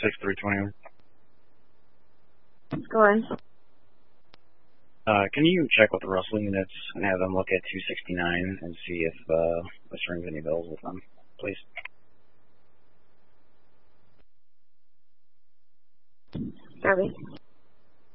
6320. Go on. Can you check with the Russell units and have them look at 269 and see if this rings any bells with them, please? Sorry.